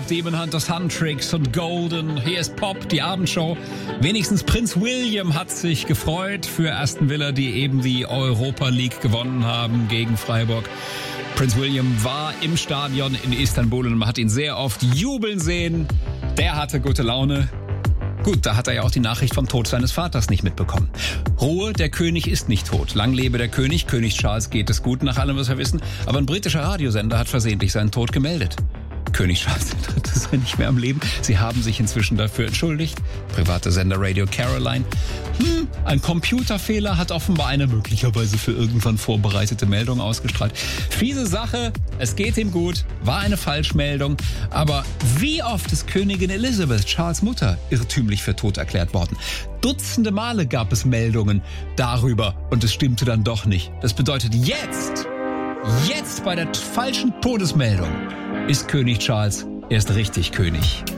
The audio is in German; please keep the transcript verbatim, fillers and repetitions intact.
Demon Hunters, Huntrix und Golden. Hier ist Pop, die Abendshow. Wenigstens Prinz William hat sich gefreut für Aston Villa, die eben die Europa League gewonnen haben gegen Freiburg. Prinz William war im Stadion in Istanbul und man hat ihn sehr oft jubeln sehen. Der hatte gute Laune. Gut, da hat er ja auch die Nachricht vom Tod seines Vaters nicht mitbekommen. Ruhe, der König ist nicht tot. Lang lebe der König. König Charles geht es gut, nach allem, was wir wissen. Aber ein britischer Radiosender hat versehentlich seinen Tod gemeldet. König Charles der Dritte sei nicht mehr am Leben. Sie haben sich inzwischen dafür entschuldigt. Private Sender Radio Caroline. Hm, ein Computerfehler hat offenbar eine möglicherweise für irgendwann vorbereitete Meldung ausgestrahlt. Fiese Sache, es geht ihm gut, war eine Falschmeldung. Aber wie oft ist Königin Elizabeth, Charles' Mutter, irrtümlich für tot erklärt worden? Dutzende Male gab es Meldungen darüber und es stimmte dann doch nicht. Das bedeutet jetzt, jetzt bei der falschen Todesmeldung ist König Charles erst richtig König.